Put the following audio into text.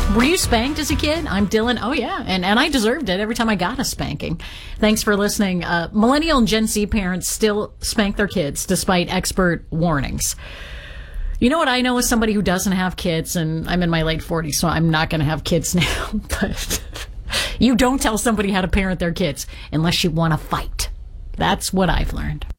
Were you spanked as a kid? I'm Dylan. Oh, yeah. And I deserved it every time I got a spanking. Thanks for listening. Millennial and Gen Z parents still spank their kids despite expert warnings. You know what I know as somebody who doesn't have kids, and I'm in my late 40s, so I'm not going to have kids now. But you don't tell somebody how to parent their kids unless you want to fight. That's what I've learned.